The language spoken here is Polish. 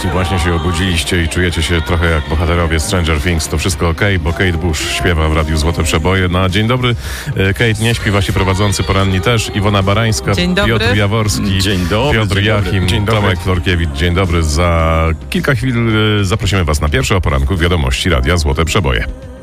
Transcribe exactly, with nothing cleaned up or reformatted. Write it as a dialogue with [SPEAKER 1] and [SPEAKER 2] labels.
[SPEAKER 1] Jeśli właśnie się obudziliście i czujecie się trochę jak bohaterowie Stranger Things, to wszystko okej, bo Kate Bush śpiewa w Radiu Złote Przeboje. Na dzień dobry, Kate nie śpi, właśnie prowadzący poranni też, Iwona Barańska,
[SPEAKER 2] dzień dobry.
[SPEAKER 1] Piotr Jaworski,
[SPEAKER 3] dzień dobry,
[SPEAKER 1] Piotr
[SPEAKER 3] dzień
[SPEAKER 1] Jachim,
[SPEAKER 3] dobry. Dzień dobry.
[SPEAKER 1] Tomek Florkiewicz. Dzień dobry. Za kilka chwil zaprosimy Was na pierwsze o poranku Wiadomości Radia Złote Przeboje.